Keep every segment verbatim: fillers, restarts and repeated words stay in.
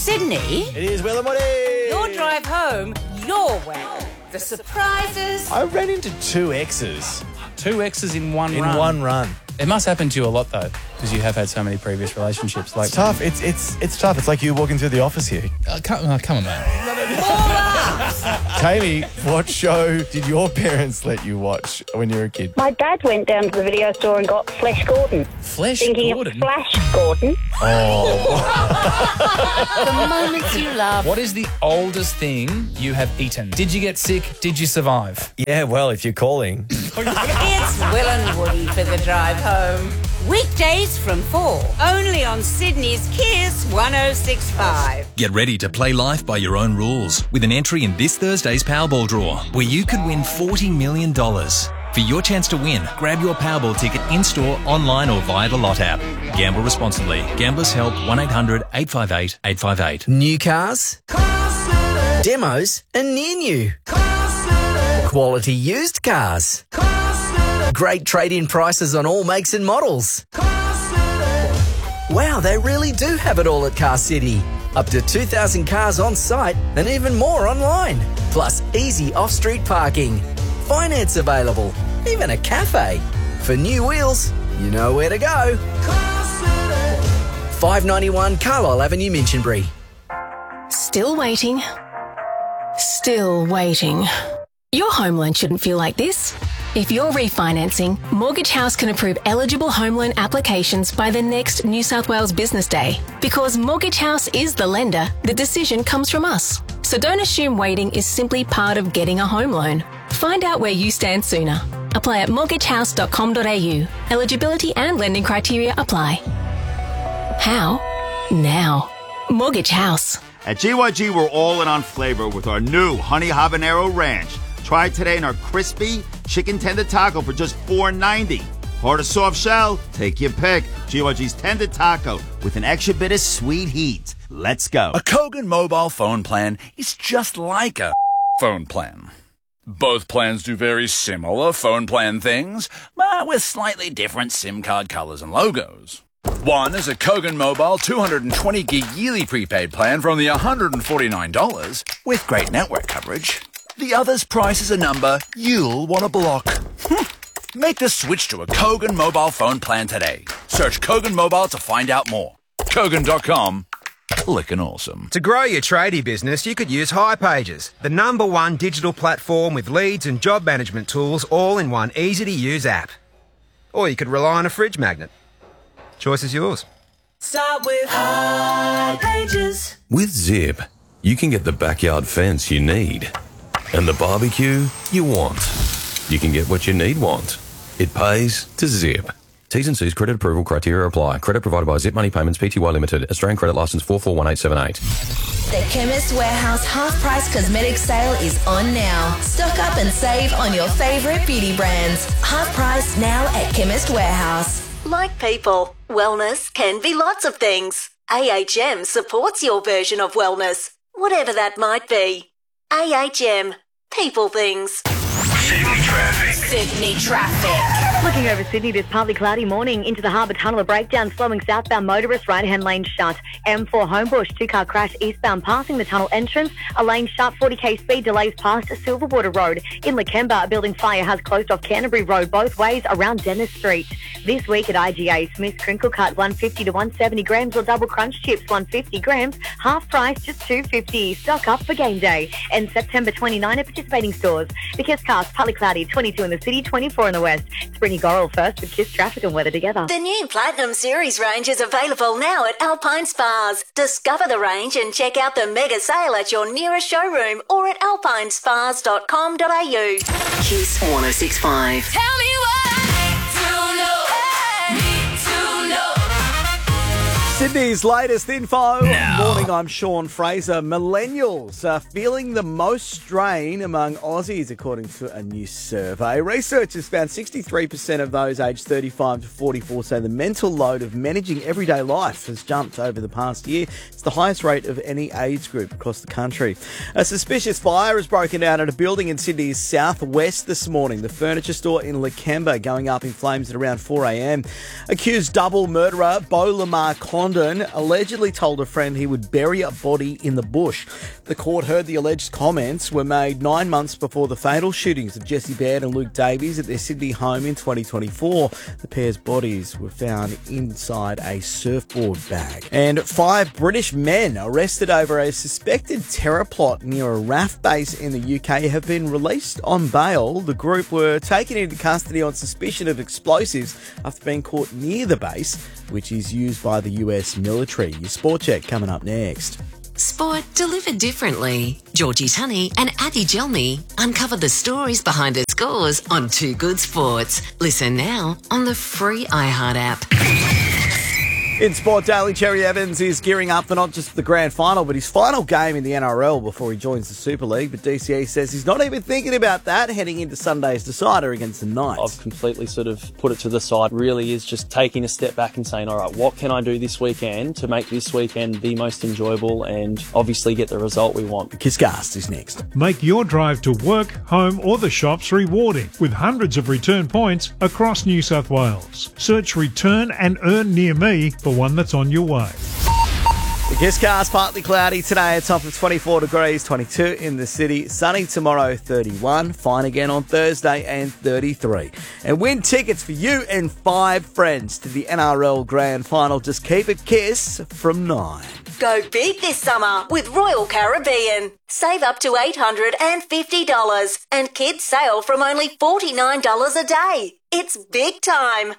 Sydney. It is Will and Woody. Your drive home, your way. The surprises. I ran into two exes Two exes in one in run. one run. It must happen to you a lot, though, because you have had so many previous relationships. Like It's tough. It's it's it's tough. It's like you walking through the office here. Uh, come, uh, come on, man. Tammy, what show did your parents let you watch when you were a kid? My dad went down to the video store and got Flash Gordon. Flesh Thinking Gordon. of Flash Gordon. The moments you love. What is the oldest thing you have eaten? Did you get sick? Did you survive? Yeah, well, if you're calling. It's Will and Woody for the drive home. Weekdays from four. Only on Sydney's Kiss one oh six point five. Get ready to play life by your own rules with an entry in this Thursday's Powerball draw, where you could win forty million dollars. For your chance to win, grab your Powerball ticket in-store, online or via the Lot app. Gamble responsibly. Gamblers Help one eight hundred eight five eight eight five eight. New cars, demos and near new, quality used cars, great trade-in prices on all makes and models. Wow, they really do have it all at Car City. Up to two thousand cars on site and even more online. Plus easy off-street parking. Finance available. Even a cafe. For new wheels, you know where to go. five ninety-one Carlisle Avenue, Minchinbury. Still waiting. Still waiting. Your home loan shouldn't feel like this. If you're refinancing, Mortgage House can approve eligible home loan applications by the next New South Wales Business Day. Because Mortgage House is the lender, the decision comes from us. So don't assume waiting is simply part of getting a home loan. Find out where you stand sooner. Apply at mortgage house dot com dot a u. Eligibility and lending criteria apply. How? Now. Mortgage House. At G Y G, we're all in on flavor with our new Honey Habanero Ranch. Try it today in our crispy chicken tender taco for just four ninety. Hard or soft shell? Take your pick. G Y G's tender taco with an extra bit of sweet heat. Let's go. A Kogan mobile phone plan is just like a phone plan. Both plans do very similar phone plan things, but with slightly different SIM card colors and logos. One is a Kogan Mobile two hundred twenty gig yearly prepaid plan for only one hundred forty-nine dollars with great network coverage. The other's price is a number you'll want to block. Make the switch to a Kogan mobile phone plan today. Search Kogan Mobile to find out more. Kogan dot com. Clickin' awesome. To grow your tradie business, you could use hipages, the number one digital platform with leads and job management tools all in one easy-to-use app. Or you could rely on a fridge magnet. Choice is yours. Start with hipages. With Zip, you can get the backyard fence you need and the barbecue you want. You can get what you need want. It pays to Zip. T's and C's credit approval criteria apply. Credit provided by Zip Money Payments Pty Limited. Australian credit licence four four one eight seven eight. The Chemist Warehouse half-price cosmetic sale is on now. Stock up and save on your favourite beauty brands. Half price now at Chemist Warehouse. Like people, wellness can be lots of things. A H M supports your version of wellness, whatever that might be. A H M. People things. Sydney traffic. Sydney traffic. Looking over Sydney this partly cloudy morning into the Harbour Tunnel, a breakdown slowing southbound motorists, right-hand lane shut. M four Homebush, two-car crash eastbound passing the tunnel entrance, a lane shut, forty k speed delays past Silverwater Road. In Lakemba, a building fire has closed off Canterbury Road both ways around Dennis Street. This week at I G A, Smith's Crinkle Cut one fifty to one seventy grams or double crunch chips one fifty grams, half price just two fifty. Stock up for game day. And September twenty-ninth at participating stores. The Kiss Cast, partly cloudy, twenty-two in the city, twenty-four in the west. It's Brittany Gorrell first with Kiss traffic and weather together. The new Platinum Series range is available now at Alpine Spas. Discover the range and check out the mega sale at your nearest showroom or at alpine spas dot com dot a u. Kiss one oh six point five. Tell me what to know. Need to know. Sydney's latest info. Now. Morning, I'm Sean Fraser. Millennials are feeling the most strain among Aussies, according to a new survey. Researchers found sixty-three percent of those aged thirty-five to forty-four say the mental load of managing everyday life has jumped over the past year. It's the highest rate of any age group across the country. A suspicious fire has broken out at a building in Sydney's southwest this morning. The furniture store in Lakemba going up in flames at around four a m. Accused double murderer Beau Lamar Con Condon allegedly told a friend he would bury a body in the bush. The court heard the alleged comments were made nine months before the fatal shootings of Jesse Baird and Luke Davies at their Sydney home in twenty twenty-four. The pair's bodies were found inside a surfboard bag. And five British men arrested over a suspected terror plot near a R A F base in the U K have been released on bail. The group were taken into custody on suspicion of explosives after being caught near the base, which is used by the U S military. Your Sport Check coming up next. Sport delivered differently. Georgie Tunney and Addy Gelmy uncover the stories behind the scores on Two Good Sports. Listen now on the free iHeart app. In Sport Daily, Cherry Evans is gearing up for not just the grand final, but his final game in the N R L before he joins the Super League. But D C E says he's not even thinking about that heading into Sunday's decider against the Knights. I've completely sort of put it to the side. Really is just taking a step back and saying, all right, what can I do this weekend to make this weekend the most enjoyable and obviously get the result we want. Kisscast is next. Make your drive to work, home or the shops rewarding with hundreds of return points across New South Wales. Search Return and Earn Near Me for one that's on your way. The Kisscast, partly cloudy today. It's off of twenty-four degrees, twenty-two in the city. Sunny tomorrow, thirty-one. Fine again on Thursday and thirty-three. And win tickets for you and five friends to the N R L Grand Final. Just keep it Kiss from nine. Go big this summer with Royal Caribbean. Save up to eight hundred fifty dollars and kids sail from only forty-nine dollars a day. It's big time.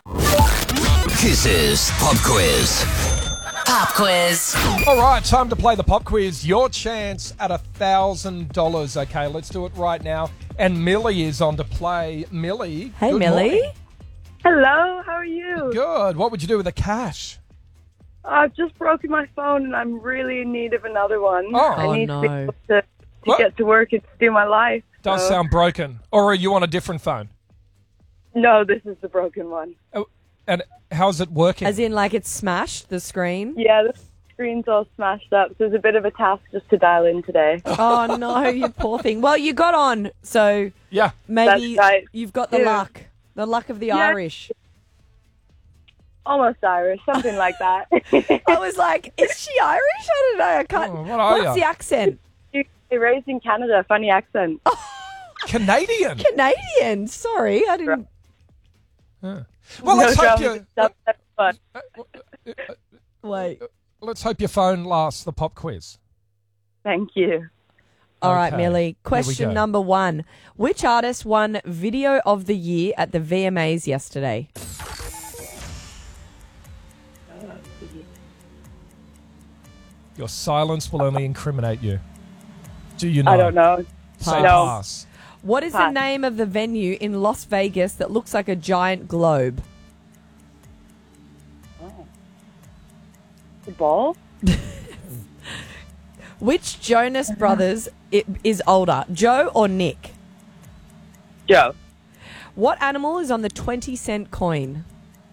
Kisses Pop Quiz. Pop Quiz. All right, time to play the Pop Quiz. Your chance at one thousand dollars. Okay, let's do it right now. And Millie is on to play. Millie. Hey, good Millie. morning. Hello, how are you? Good. What would you do with the cash? I've just broken my phone and I'm really in need of another one. Oh. I need Oh, to be no. able to, to get to work and to do my life. Does so- sound broken. Or are you on a different phone? No, this is the broken one. Oh, and how's it working? As in, like, it's smashed, the screen? Yeah, the screen's all smashed up, so it's a bit of a task just to dial in today. Oh, no, you poor thing. Well, you got on, so yeah, maybe That's right. you've got the Yeah. luck. The luck of the Yeah. Irish. Almost Irish, something like that. I was like, is she Irish? I don't know. I can't. Oh, what are What's ya? the accent? You're raised in Canada, funny accent. Canadian? Canadian. Sorry, I didn't. Yeah. Well, No let's hope drama, you. that's fun. Wait. Let's hope your phone lasts the pop quiz. Thank you. All right, Okay, Millie. here we Question go. number one. Which artist won Video of the Year at the V M As yesterday? Your silence will only incriminate you. Do you know? I don't know. Say No. pass. What is the Pass. name of the venue in Las Vegas that looks like a giant globe? The ball? Which Jonas Brothers i- is older, Joe or Nick? Joe. What animal is on the twenty cent coin?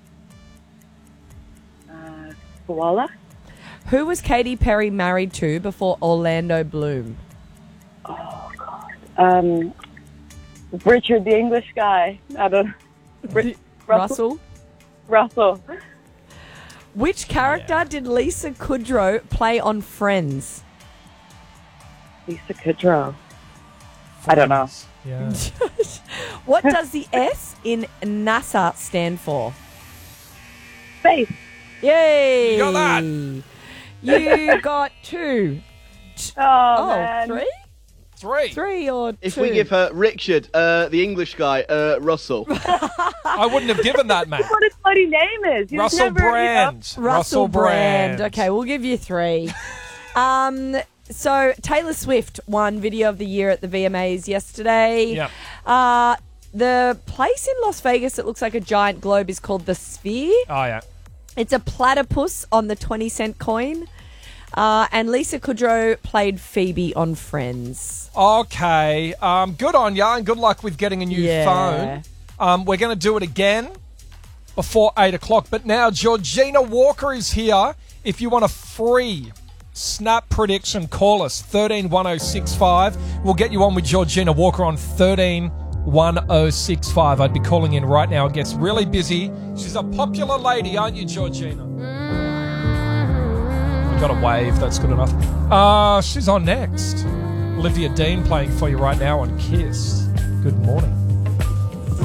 Uh, koala? Who was Katy Perry married to before Orlando Bloom? Oh, God. Um, Richard, the English guy. I don't Ri- Russell? Russell. Which character did Lisa Kudrow play on Friends? Lisa Kudrow. I don't know. Yeah. What does the S in NASA stand for? Space. Yay! You got that. You got two. Oh, man. three? Three. Three or two? If we give her Richard, uh, the English guy, uh, Russell. I wouldn't have given that, mate. What his bloody name is? You Russell never, you know- Brand. Russell, Brand. Okay, we'll give you three. um, so Taylor Swift won Video of the Year at the V M As yesterday. Yep. Uh, the place in Las Vegas that looks like a giant globe is called the Sphere. Oh, yeah. It's a platypus on the twenty cent coin. Uh, and Lisa Kudrow played Phoebe on Friends. Okay. Um, good on ya, and good luck with getting a new Yeah. phone. Um, we're going to do it again before eight o'clock. But now Georgina Walker is here. If you want a free snap prediction, call us thirteen one oh six five. We'll get you on with Georgina Walker on thirteen one oh six five. I'd be calling in right now. It gets really busy. She's a popular lady, aren't you, Georgina? Got a wave. That's good enough. Uh, she's on next. Olivia Dean playing for you right now on Kiss. Good morning.